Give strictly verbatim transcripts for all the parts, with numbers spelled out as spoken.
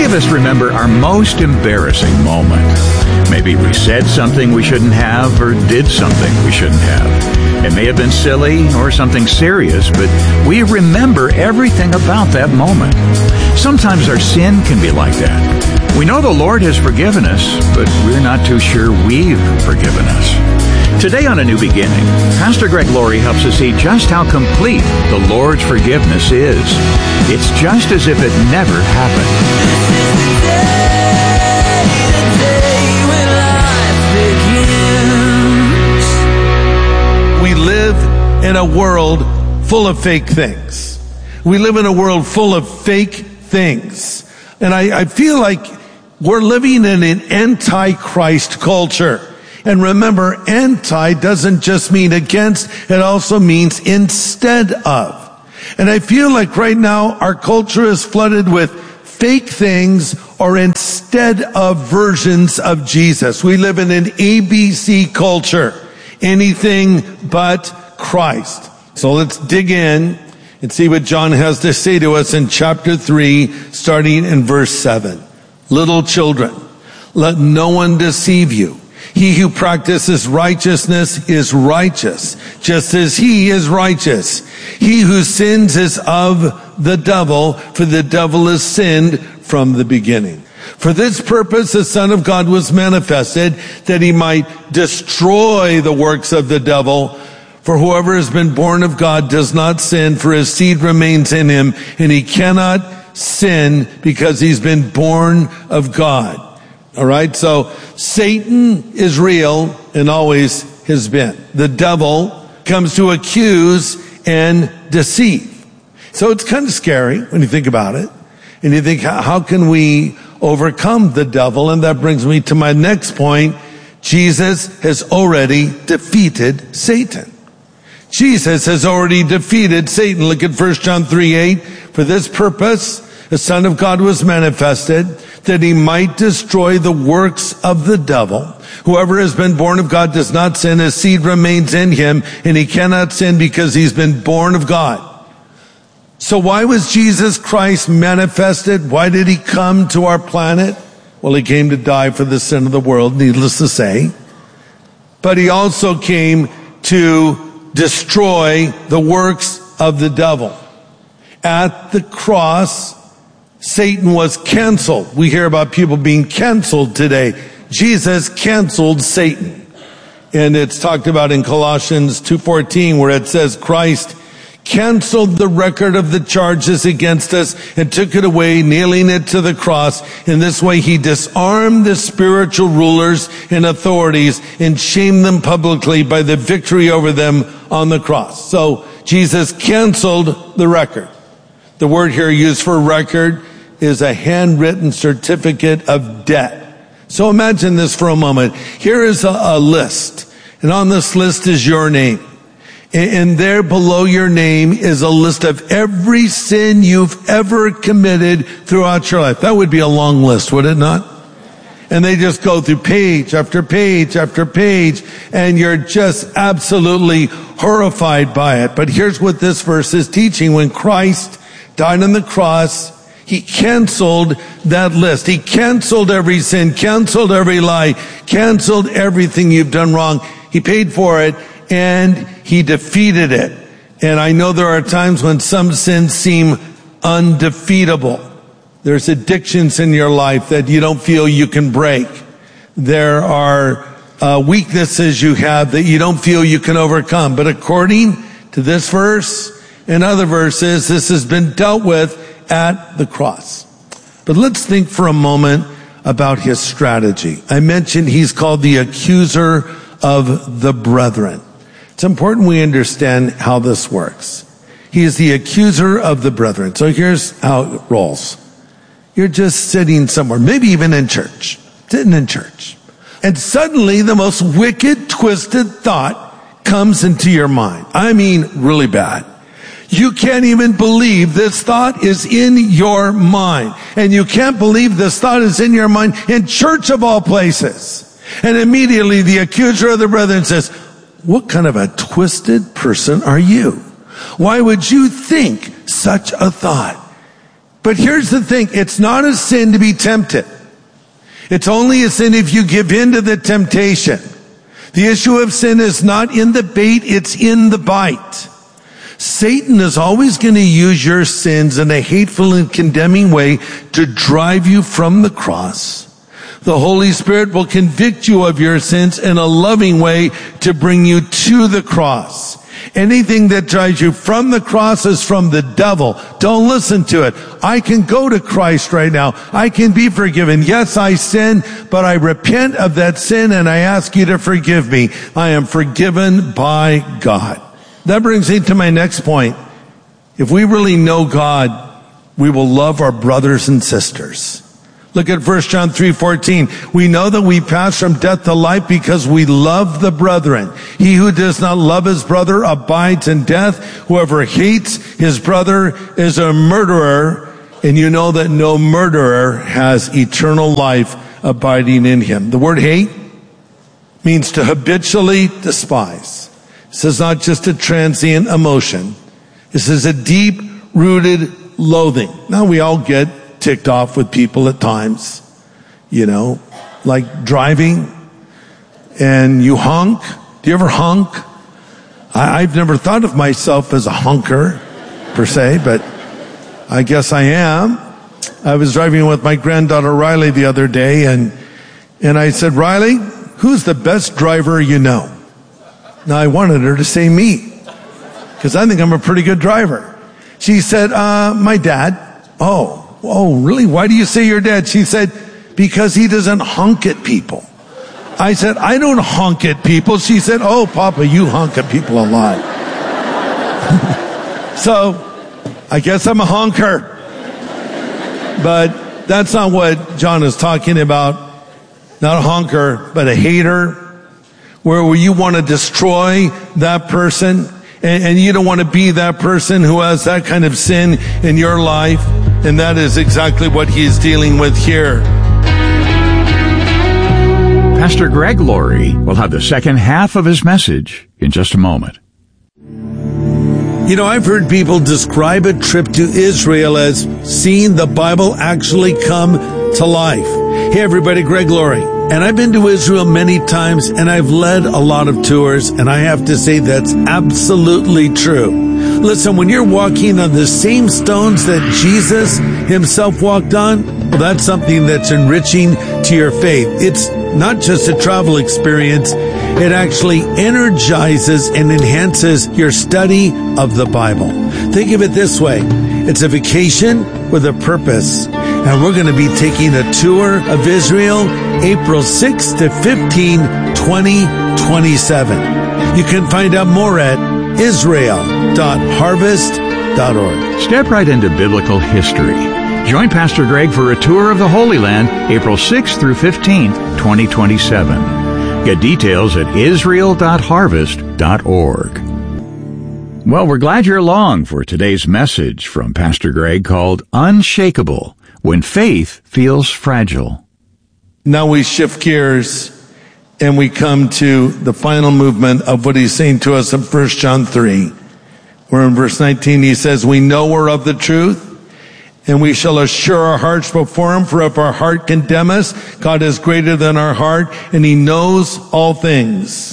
of us remember our most embarrassing moment. Maybe we said something we shouldn't have or did something we shouldn't have. It may have been silly or something serious, but we remember everything about that moment. Sometimes our sin can be like that. We know the Lord has forgiven us, but we're not too sure we've forgiven us. Today on A New Beginning, Pastor Greg Laurie helps us see just how complete the Lord's forgiveness is. It's just as if it never happened. We live in a world full of fake things. We live in a world full of fake things. And I, I feel like we're living in an anti-Christ culture. And remember, anti doesn't just mean against, it also means instead of. And I feel like right now our culture is flooded with fake things or instead of versions of Jesus. We live in an A B C culture. Anything but Christ. So let's dig in and see what John has to say to us in chapter three, starting in verse seven. Little children, let no one deceive you. He who practices righteousness is righteous, just as he is righteous. He who sins is of the devil, for the devil has sinned from the beginning. For this purpose the Son of God was manifested, that he might destroy the works of the devil. For whoever has been born of God does not sin, for his seed remains in him, and he cannot sin because he's been born of God. All right, so Satan is real and always has been. The devil comes to accuse and deceive. So it's kind of scary when you think about it. And you think, how, how can we overcome the devil? And that brings me to my next point. Jesus has already defeated Satan. Jesus has already defeated Satan. Look at First John three eight. For this purpose, the Son of God was manifested, that he might destroy the works of the devil. Whoever has been born of God does not sin. His seed remains in him, and he cannot sin because he's been born of God. So why was Jesus Christ manifested? Why did he come to our planet? Well, he came to die for the sin of the world, needless to say. But he also came to destroy the works of the devil. At the cross, Satan was canceled. We hear about people being canceled today. Jesus canceled Satan. And it's talked about in Colossians two fourteen, where it says Christ canceled the record of the charges against us and took it away, nailing it to the cross. In this way, he disarmed the spiritual rulers and authorities and shamed them publicly by the victory over them on the cross. So Jesus canceled the record. The word here used for record is a handwritten certificate of debt. So imagine this for a moment. Here is a, a list, and on this list is your name. And there below your name is a list of every sin you've ever committed throughout your life. That would be a long list, would it not? And they just go through page after page after page, and you're just absolutely horrified by it. But here's what this verse is teaching. When Christ died on the cross, he canceled that list. He canceled every sin, canceled every lie, canceled everything you've done wrong. He paid for it, and he defeated it. And I know there are times when some sins seem undefeatable. There's addictions in your life that you don't feel you can break. There are uh, weaknesses you have that you don't feel you can overcome. But according to this verse and other verses, this has been dealt with at the cross. But let's think for a moment about his strategy. I mentioned he's called the accuser of the brethren. It's important we understand how this works. He is the accuser of the brethren. So here's how it rolls. You're just sitting somewhere, maybe even in church, sitting in church. And suddenly the most wicked, twisted thought comes into your mind. I mean, really bad. You can't even believe this thought is in your mind. And you can't believe this thought is in your mind in church of all places. And immediately the accuser of the brethren says, what kind of a twisted person are you? Why would you think such a thought? But here's the thing. It's not a sin to be tempted. It's only a sin if you give in to the temptation. The issue of sin is not in the bait, it's in the bite. Satan is always going to use your sins in a hateful and condemning way to drive you from the cross. The Holy Spirit will convict you of your sins in a loving way to bring you to the cross. Anything that drives you from the cross is from the devil. Don't listen to it. I can go to Christ right now. I can be forgiven. Yes, I sin, but I repent of that sin and I ask you to forgive me. I am forgiven by God. That brings me to my next point. If we really know God, we will love our brothers and sisters. Look at First John three fourteen. We know that we pass from death to life because we love the brethren. He who does not love his brother abides in death. Whoever hates his brother is a murderer. And you know that no murderer has eternal life abiding in him. The word hate means to habitually despise. This is not just a transient emotion. This is a deep-rooted loathing. Now we all get ticked off with people at times, you know, like driving and you honk. Do you ever honk? I, I've never thought of myself as a honker per se, but I guess I am. I was driving with my granddaughter Riley the other day and, and I said, Riley, who's the best driver you know? Now I wanted her to say me because I think I'm a pretty good driver. She said, uh, my dad. Oh. Oh, really? Why do you say your dad? She said, because he doesn't honk at people. I said, I don't honk at people. She said, oh, Papa, you honk at people a lot. So, I guess I'm a honker. But that's not what John is talking about. Not a honker, but a hater. Where you want to destroy that person. And, and you don't want to be that person who has that kind of sin in your life. And that is exactly what he's dealing with here. Pastor Greg Laurie will have the second half of his message in just a moment. You know, I've heard people describe a trip to Israel as seeing the Bible actually come to life. Hey everybody, Greg Laurie. And I've been to Israel many times and I've led a lot of tours and I have to say that's absolutely true. Listen, when you're walking on the same stones that Jesus himself walked on, well, that's something that's enriching to your faith. It's not just a travel experience. It actually energizes and enhances your study of the Bible. Think of it this way. It's a vacation with a purpose. And we're going to be taking a tour of Israel April sixth to fifteenth, twenty twenty-seven. You can find out more at israel dot harvest dot org. Step right into biblical history. Join Pastor Greg for a tour of the Holy Land April sixth through fifteenth, twenty twenty-seven. Get details at israel dot harvest dot org. Well, we're glad you're along for today's message from Pastor Greg called Unshakable When Faith Feels Fragile. Now we shift gears and we come to the final movement of what he's saying to us in First John three, where in verse nineteen he says, we know we're of the truth, and we shall assure our hearts before him, for if our heart condemn us, God is greater than our heart, and he knows all things.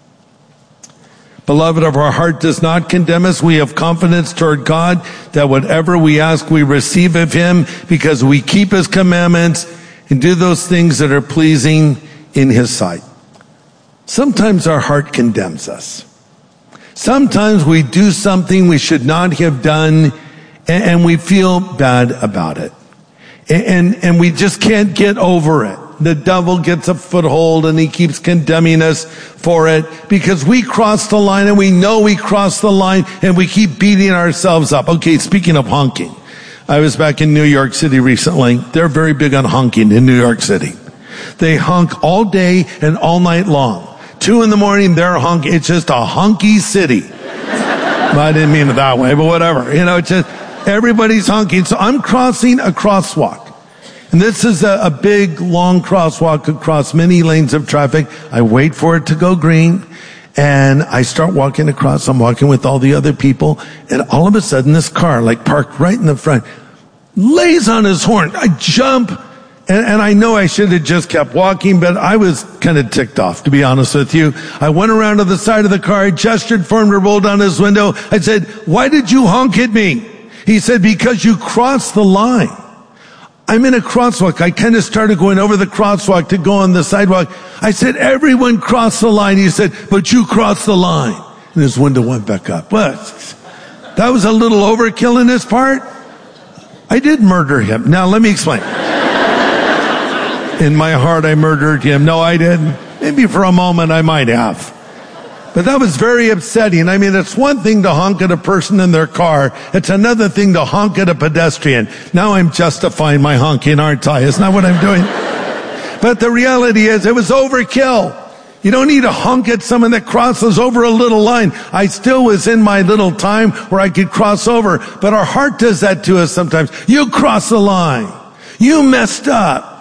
Beloved, if our heart does not condemn us, we have confidence toward God that whatever we ask, we receive of him, because we keep his commandments and do those things that are pleasing in his sight. Sometimes our heart condemns us. Sometimes we do something we should not have done, and we feel bad about it. And, and we just can't get over it. The devil gets a foothold and he keeps condemning us for it because we crossed the line and we know we crossed the line and we keep beating ourselves up. Okay, speaking of honking, I was back in New York City recently. They're very big on honking in New York City. They honk all day and all night long. Two in the morning, they're honking. It's just a honky city. Well, I didn't mean it that way, but whatever. You know, it's just everybody's honking. So I'm crossing a crosswalk. And this is a, a big, long crosswalk across many lanes of traffic. I wait for it to go green, and I start walking across. I'm walking with all the other people, and all of a sudden, this car, like parked right in the front, lays on his horn. I jump, and, and I know I should have just kept walking, but I was kind of ticked off, to be honest with you. I went around to the side of the car, I gestured for him to roll down his window. I said, "Why did you honk at me?" He said, "Because you crossed the line." I'm in a crosswalk. I kind of started going over the crosswalk to go on the sidewalk. I said, "Everyone crossed the line." He said, "But you crossed the line." And his window went back up. What? That was a little overkill in his part. I did murder him. Now let me explain. In my heart, I murdered him. No, I didn't. Maybe for a moment I might have. But that was very upsetting. I mean, it's one thing to honk at a person in their car. It's another thing to honk at a pedestrian. Now I'm justifying my honking, aren't I? Isn't that what I'm doing? But the reality is, it was overkill. You don't need to honk at someone that crosses over a little line. I still was in my little time where I could cross over. But our heart does that to us sometimes. You cross the line. You messed up.